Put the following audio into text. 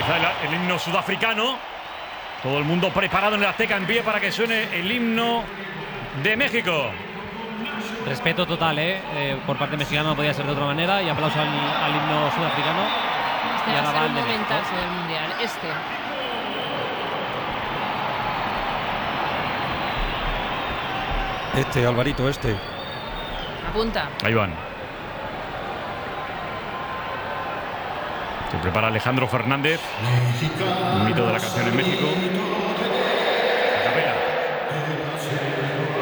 Empieza el himno sudafricano. Todo el mundo preparado en el Azteca en pie para que suene el himno de México. Respeto total, por parte mexicana, no podía ser de otra manera. Y aplauso al himno sudafricano. Este va a ser un momentazo del Mundial. Alvarito, Apunta. Ahí van. Se prepara Alejandro Fernández, un mito de la canción en México.